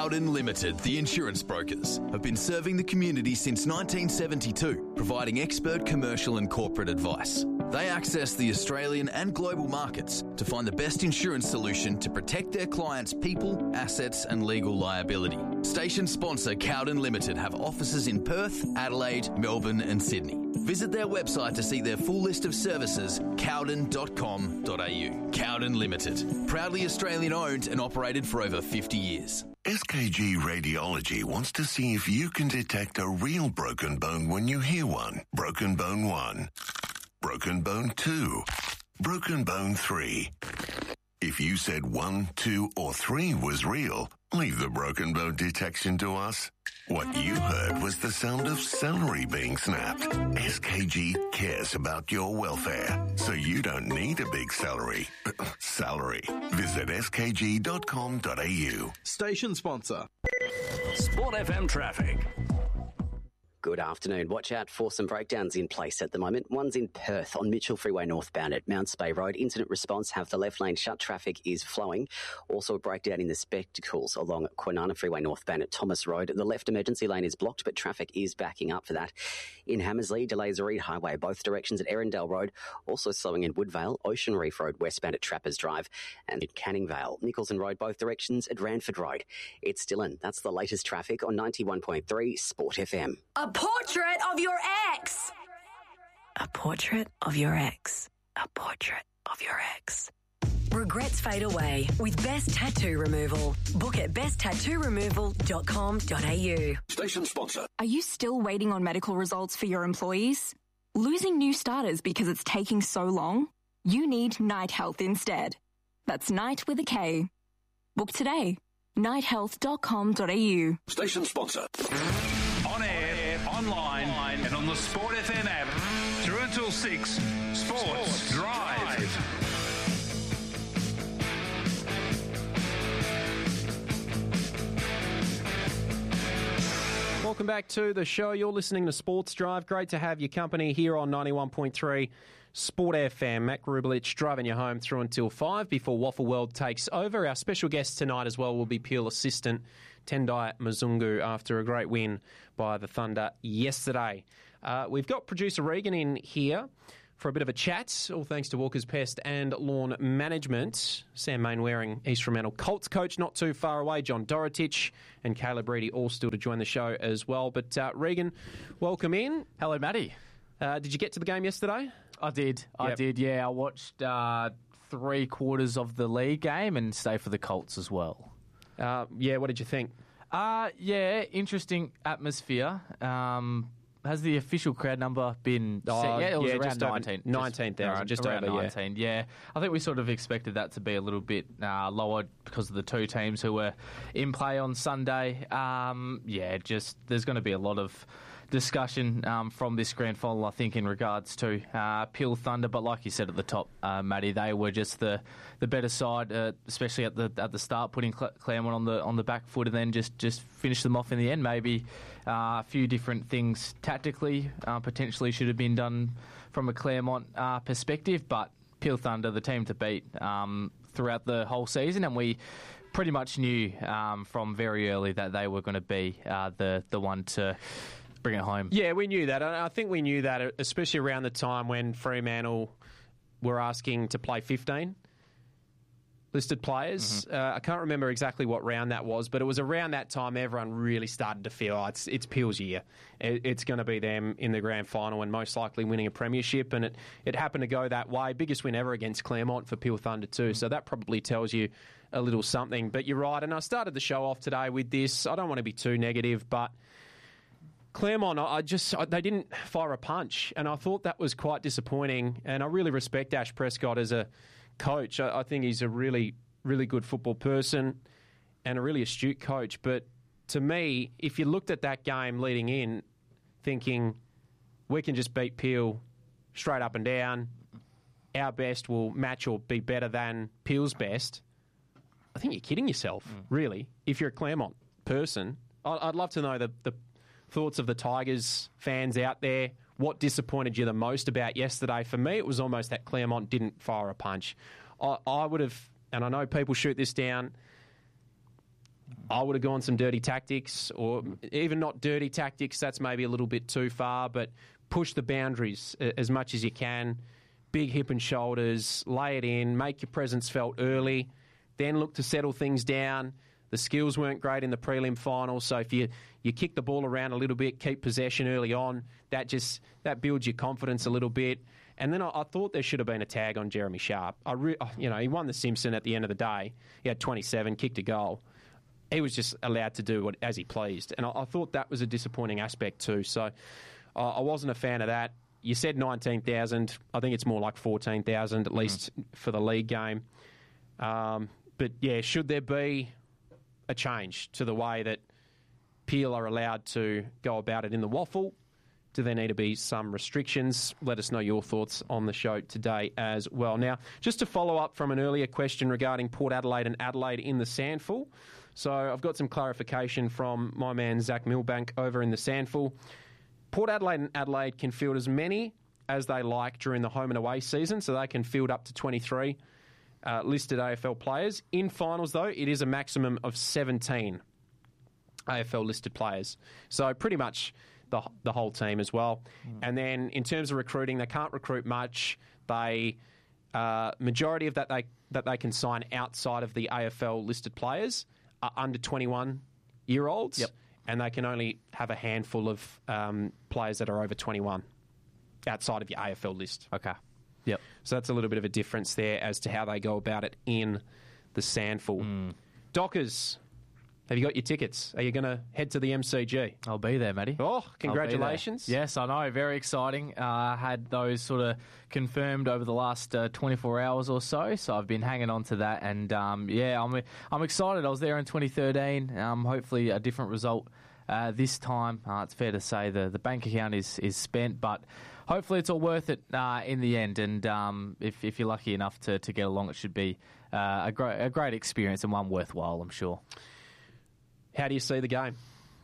Cowden Limited, the insurance brokers, have been serving the community since 1972, providing expert commercial and corporate advice. They access the Australian and global markets to find the best insurance solution to protect their clients' people, assets and legal liability. Station sponsor Cowden Limited have offices in Perth, Adelaide, Melbourne and Sydney. Visit their website to see their full list of services, cowden.com.au. Cowden Limited, proudly Australian owned and operated for over 50 years. SKG Radiology wants to see if you can detect a real broken bone when you hear one. Broken bone 1. Broken bone 2. Broken bone 3. If you said 1, 2 or 3 was real, leave the broken bone detection to us. What you heard was the sound of celery being snapped. SKG cares about your welfare, so you don't need a big salary. Visit skg.com.au. Station sponsor. Sport FM traffic. Good afternoon. Watch out for some breakdowns in place at the moment. One's in Perth on Mitchell Freeway northbound at Mount Spey Road. Incident response have the left lane shut. Traffic is flowing. Also a breakdown in the Spectacles along Kwinana Freeway northbound at Thomas Road. The left emergency lane is blocked, but traffic is backing up for that. In Hammersley, delays Reed Highway, both directions at Erindale Road. Also slowing in Woodvale, Ocean Reef Road westbound at Trappers Drive. And in Canning Vale, Nicholson Road, both directions at Ranford Road. It's Dylan. That's the latest traffic on 91.3 Sport FM. A portrait of your ex. A portrait of your ex. A portrait of your ex. Regrets fade away with Best Tattoo Removal. Book at besttattooremoval.com.au. Station sponsor. Are you still waiting on medical results for your employees? Losing new starters because it's taking so long? You need Night Health instead. That's Night with a K. Book today. nighthealth.com.au. Station sponsor. On air, online, and on the Sport FM app. Through until 6, Sports Drive. Welcome back to the show. You're listening to Sports Drive. Great to have your company here on 91.3 Sport FM. Matt Grubelich driving you home through until 5 before Waffle World takes over. Our special guest tonight as well will be Peel assistant Tendai Mzungu after a great win by the Thunder yesterday. We've got producer Regan in here for a bit of a chat, all thanks to Walker's Pest and Lawn Management. Sam Mainwaring, East Fremantle Colts coach, not too far away. John Dorotich and Caleb Reedy all still to join the show as well. But Regan, welcome in. Hello, Matty. Did you get to the game yesterday? I did. Yeah. I watched 3/4 of the league game and stayed for the Colts as well. What did you think? Interesting atmosphere. Has the official crowd number been set yet? It was around 19,000, just around over 19. Yeah. I think we sort of expected that to be a little bit lower because of the two teams who were in play on Sunday. There's going to be a lot of discussion from this grand final, I think, in regards to Peel Thunder. But like you said at the top, Matty, they were just the better side, especially at the start, putting Claremont on the back foot, and then just finish them off in the end. Maybe a few different things tactically potentially should have been done from a Claremont perspective, but Peel Thunder, the team to beat throughout the whole season, and we pretty much knew from very early that they were going to be the one to bring it home. Yeah, we knew that. I think we knew that, especially around the time when Fremantle were asking to play 15 listed players. Mm-hmm. I can't remember exactly what round that was, but it was around that time everyone really started to feel it's Peel's year. It's going to be them in the grand final and most likely winning a premiership, and it happened to go that way. Biggest win ever against Claremont for Peel Thunder too, so that probably tells you a little something. But you're right, and I started the show off today with this. I don't want to be too negative, but Claremont, they didn't fire a punch, and I thought that was quite disappointing, and I really respect Ash Prescott as a coach. I think he's a really, really good football person and a really astute coach, but to me, if you looked at that game leading in thinking we can just beat Peel straight up and down, our best will match or be better than Peel's best, I think you're kidding yourself, really, if you're a Claremont person. I'd love to know the thoughts of the Tigers fans out there. What disappointed you the most about yesterday? For me, it was almost that Claremont didn't fire a punch. I would have, and I know people shoot this down, I would have gone some dirty tactics, or even not dirty tactics. That's maybe a little bit too far, but push the boundaries as much as you can. Big hip and shoulders, lay it in, make your presence felt early, then look to settle things down. The skills weren't great in the prelim final, so if you kick the ball around a little bit, keep possession early on, that builds your confidence a little bit. And then I thought there should have been a tag on Jeremy Sharp. He won the Simpson at the end of the day. He had 27, kicked a goal. He was just allowed to do as he pleased. And I thought that was a disappointing aspect too. So I wasn't a fan of that. You said 19,000. I think it's more like 14,000 at least for the league game. But yeah, should there be a change to the way that Peel are allowed to go about it in the waffle? Do there need to be some restrictions? Let us know your thoughts on the show today as well. Now, just to follow up from an earlier question regarding Port Adelaide and Adelaide in the Sandful. So I've got some clarification from my man Zach Milbank over in the Sandful. Port Adelaide and Adelaide can field as many as they like during the home and away season, so they can field up to 23 listed AFL players. In finals, though, it is a maximum of 17 AFL listed players. So pretty much the whole team as well. And then in terms of recruiting, they can't recruit much. They majority of that they can sign outside of the AFL listed players are under 21-year-olds. Yep. And they can only have a handful of players that are over 21 outside of your AFL list. Okay. Yep. So that's a little bit of a difference there as to how they go about it in the Sandful. Dockers, have you got your tickets? Are you going to head to the MCG? I'll be there, Matty. Oh, congratulations. Yes, I know. Very exciting. Had those sort of confirmed over the last 24 hours or so, so I've been hanging on to that. And, I'm excited. I was there in 2013. Hopefully a different result this time. It's fair to say the bank account is spent, but hopefully it's all worth it in the end. And if you're lucky enough to get along, it should be a great experience and one worthwhile, I'm sure. How do you see the game?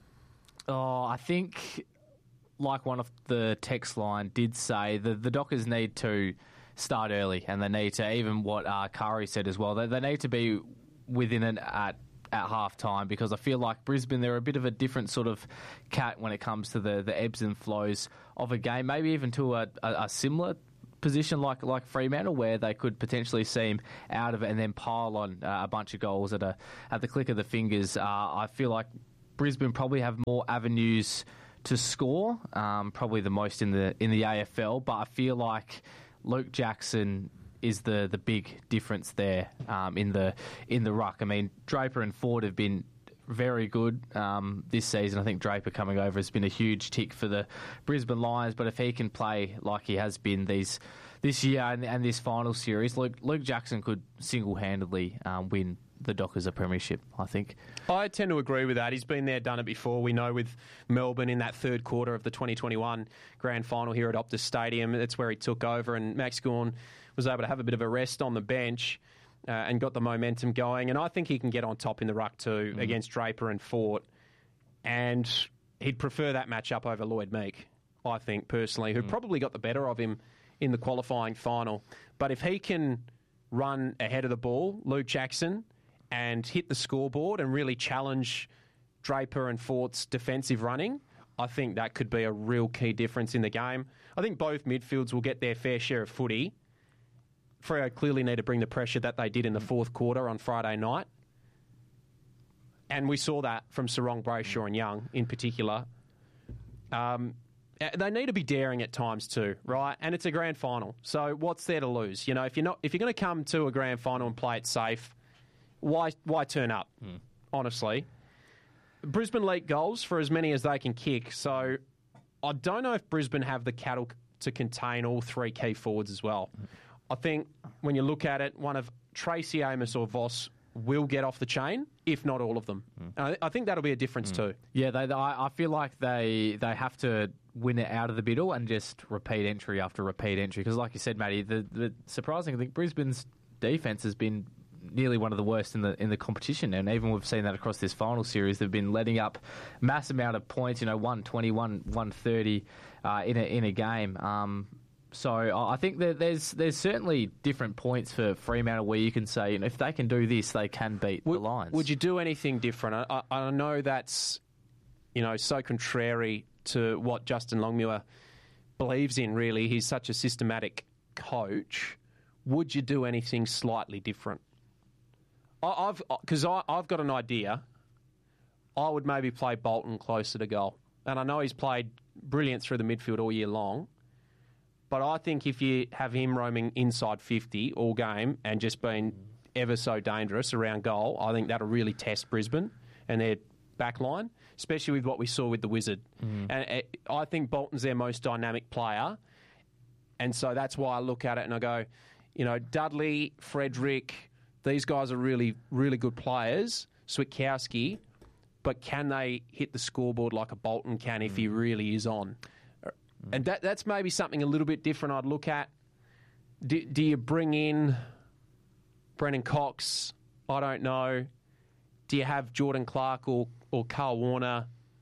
Oh, I think, like one of the text line did say, the Dockers need to start early, and they need to, even what Kari said as well, they need to be within it at half time, because I feel like Brisbane, they're a bit of a different sort of cat when it comes to the ebbs and flows of a game, maybe even to a similar position like Fremantle, where they could potentially seem out of it and then pile on a bunch of goals at the click of the fingers. I feel like Brisbane probably have more avenues to score, probably the most in the AFL. But I feel like Luke Jackson is the big difference there in the ruck. I mean, Draper and Ford have been very good this season. I think Draper coming over has been a huge tick for the Brisbane Lions, but if he can play like he has been this year and this final series, Luke Jackson could single-handedly win the Dockers a premiership, I think. I tend to agree with that. He's been there, done it before. We know with Melbourne in that third quarter of the 2021 grand final here at Optus Stadium, that's where he took over, and Max Gawn was able to have a bit of a rest on the bench and got the momentum going. And I think he can get on top in the ruck too against Draper and Fort. And he'd prefer that matchup over Lloyd Meek, I think, personally, who probably got the better of him in the qualifying final. But if he can run ahead of the ball, Luke Jackson, and hit the scoreboard and really challenge Draper and Fort's defensive running, I think that could be a real key difference in the game. I think both midfields will get their fair share of footy. Freo clearly need to bring the pressure that they did in the fourth quarter on Friday night. And we saw that from Sarong, Brayshaw and Young in particular. They need to be daring at times too, right? And it's a grand final. So what's there to lose? You know, if you're going to come to a grand final and play it safe, why turn up, honestly? Brisbane leak goals for as many as they can kick. So I don't know if Brisbane have the cattle to contain all three key forwards as well. I think when you look at it, one of Tracy Amos or Voss will get off the chain, if not all of them. I think that'll be a difference too. Yeah, I feel like they have to win it out of the middle and just repeat entry after repeat entry. Because like you said, Matty, the surprising thing, Brisbane's defence has been nearly one of the worst in the competition, and even we've seen that across this final series. They've been letting up mass amount of points, 120, 130 in a game. So I think that there's certainly different points for Fremantle where you can say, if they can do this, they can beat the Lions. Would you do anything different? I know that's, so contrary to what Justin Longmuir believes in, really. He's such a systematic coach. Would you do anything slightly different? Because I've got an idea. I would maybe play Bolton closer to goal. And I know he's played brilliant through the midfield all year long. But I think if you have him roaming inside 50 all game and just being ever so dangerous around goal, I think that'll really test Brisbane and their back line, especially with what we saw with the Wizard. And I think Bolton's their most dynamic player. And so that's why I look at it and I go, Dudley, Frederick, these guys are really, really good players. Switkowski, but can they hit the scoreboard like a Bolton can if he really is on? And that's maybe something a little bit different I'd look at. Do you bring in Brennan Cox? I don't know. Do you have Jordan Clark or Carl Warner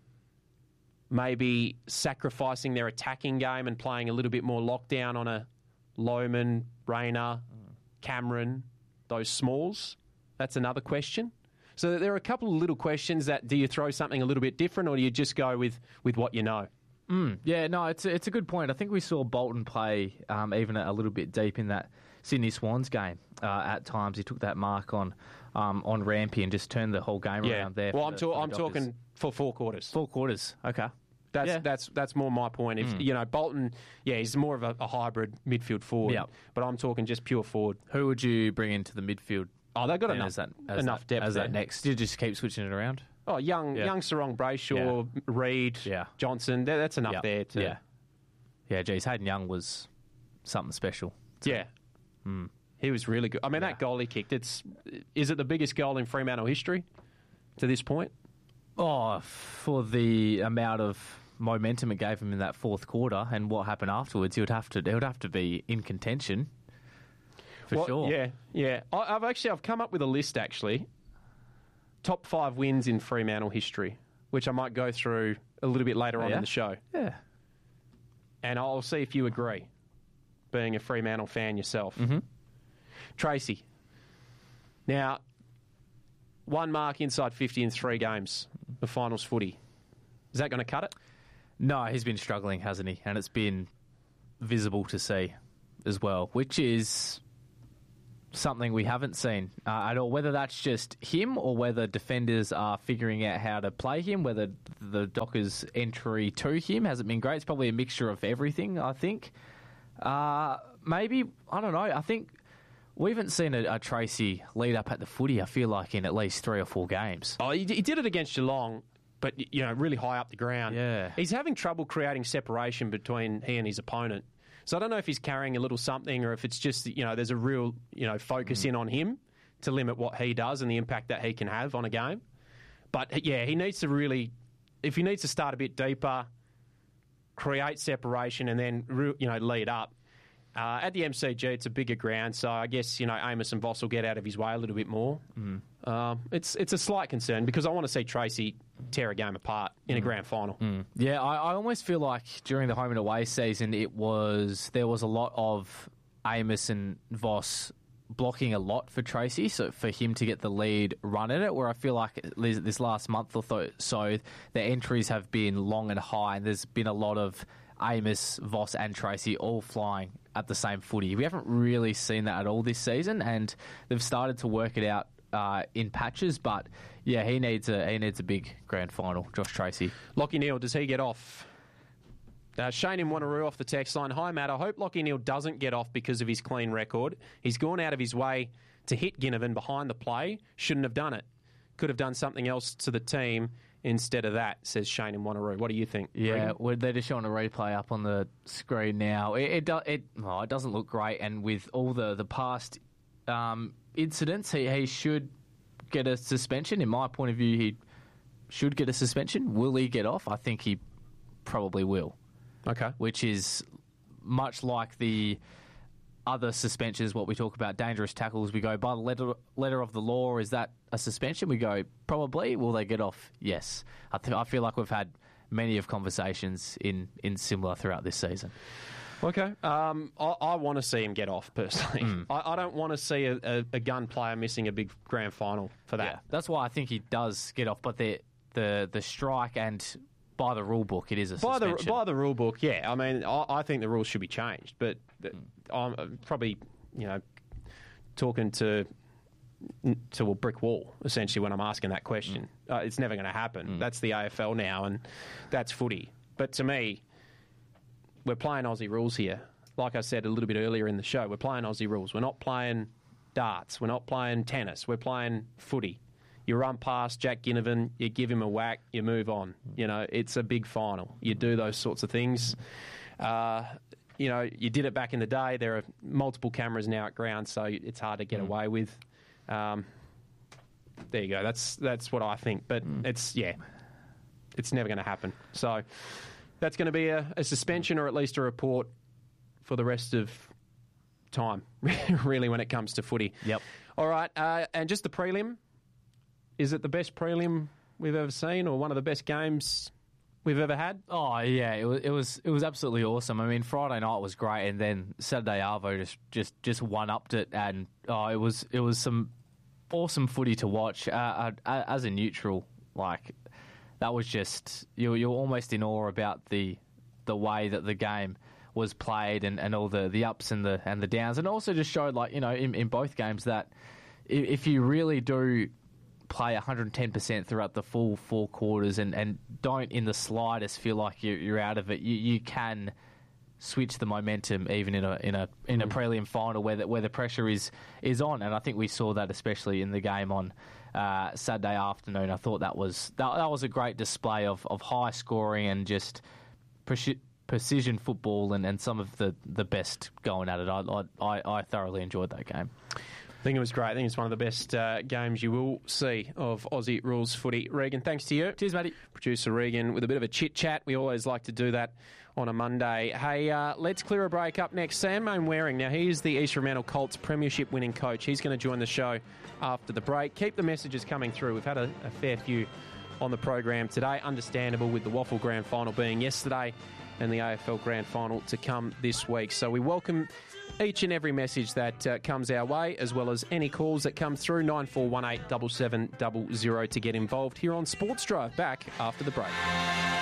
maybe sacrificing their attacking game and playing a little bit more lockdown on a Lohman, Rayner, Cameron, those smalls? That's another question. So there are a couple of little questions that do you throw something a little bit different or do you just go with what you know? Yeah, no, it's a good point. I think we saw Bolton play even a little bit deep in that Sydney Swans game at times. He took that mark on Rampy and just turned the whole game around there. Well, I'm talking for 4 quarters. 4 quarters, okay. That's more my point. If Bolton, he's more of a hybrid midfield forward. But I'm talking just pure forward. Who would you bring into the midfield? Oh, they've got enough depth. As that next, you just keep switching it around. Oh, young Sarong Brayshaw, Reid, Johnson. That's enough there. Geez, Hayden Young was something special. He was really good. I mean, that goal he kicked. Is it the biggest goal in Fremantle history to this point? Oh, for the amount of momentum it gave him in that fourth quarter and what happened afterwards, it would have to be in contention. For sure. Yeah. I've come up with a list, actually. Top 5 wins in Fremantle history, which I might go through a little bit later on in the show. Yeah. And I'll see if you agree, being a Fremantle fan yourself. Tracy. Now, 1 mark inside 50 in 3 games of finals footy. Is that going to cut it? No, he's been struggling, hasn't he? And it's been visible to see as well, which is something we haven't seen at all. Whether that's just him or whether defenders are figuring out how to play him, whether the Dockers' entry to him hasn't been great. It's probably a mixture of everything, I think. Maybe, I don't know, I think we haven't seen a Tracy lead up at the footy, I feel like, in at least 3 or 4 games. Oh, he did it against Geelong, but, really high up the ground. Yeah. He's having trouble creating separation between he and his opponent. So I don't know if he's carrying a little something or if it's just, there's a real, focus in on him to limit what he does and the impact that he can have on a game. But, he needs to really, if he needs to start a bit deeper, create separation and then, lead up. At the MCG, it's a bigger ground, so I guess, Amos and Voss will get out of his way a little bit more. It's a slight concern because I want to see Tracy tear a game apart in a grand final. Yeah, I almost feel like during the home and away season, there was a lot of Amos and Voss blocking a lot for Tracy, so for him to get the lead run in it, where I feel like this last month or so, the entries have been long and high, and there's been a lot of Amos, Voss and Tracy all flying at the same footy. We haven't really seen that at all this season, and they've started to work it out in patches, but he needs a big grand final, Josh Tracy. Lachie Neale, does he get off? Shane in Wanneroo off the text line. Hi, Matt. I hope Lachie Neale doesn't get off because of his clean record. He's gone out of his way to hit Ginnivan behind the play. Shouldn't have done it. Could have done something else to the team instead of that, says Shane in Wanneroo. What do you think? Yeah, they're just showing a replay up on the screen now. It doesn't look great, and with all the past incidents, he should get a suspension. In my point of view, he should get a suspension. Will he get off? I think he probably will. Okay. Which is much like the other suspensions, what we talk about, dangerous tackles. We go, by the letter of the law, is that a suspension? We go, probably. Will they get off? Yes. I feel like we've had many of conversations in similar throughout this season. Okay. I want to see him get off, personally. I don't want to see a gun player missing a big grand final for that. Yeah, that's why I think he does get off. But the strike and by the rule book, it is a suspension. By the rule book, yeah. I mean, I think the rules should be changed. But I'm probably, talking to a brick wall, essentially, when I'm asking that question. It's never going to happen. That's the AFL now, and that's footy. But to me, we're playing Aussie rules here. Like I said a little bit earlier in the show, we're playing Aussie rules. We're not playing darts. We're not playing tennis. We're playing footy. You run past Jack Ginnivan, you give him a whack, you move on. It's a big final. You do those sorts of things. You did it back in the day. There are multiple cameras now at ground, so it's hard to get away with. There you go. That's what I think. But it's never going to happen. So that's going to be a suspension or at least a report for the rest of time, really, when it comes to footy. Yep. All right, and just the prelim. Is it the best prelim we've ever seen, or one of the best games we've ever had? Oh yeah, it was absolutely awesome. I mean, Friday night was great, and then Saturday Arvo just one-upped it, and it was some awesome footy to watch. As a neutral, that was just you're almost in awe about the way that the game was played and all the ups and the downs, and also just showed in both games that if you really do play 110% throughout the full 4 quarters and don't in the slightest feel like you're out of it, you can switch the momentum even in a prelim final where the pressure is on, and I think we saw that especially in the game on Saturday afternoon. I thought that was a great display of high scoring and just precision football and some of the best going at it. I thoroughly enjoyed that game. I think it was great. I think it's one of the best games you will see of Aussie rules footy. Regan, thanks to you. Cheers, Matty. Producer Regan with a bit of a chit-chat. We always like to do that on a Monday. Hey, let's clear a break. Up next, Sam Waring. Now, he is the East Fremantle Colts premiership winning coach. He's going to join the show after the break. Keep the messages coming through. We've had a fair few on the program today. Understandable with the Waffle Grand Final being yesterday and the AFL Grand Final to come this week. So we welcome each and every message that comes our way, as well as any calls that come through. 9418 7700 to get involved here on Sports Drive. Back after the break.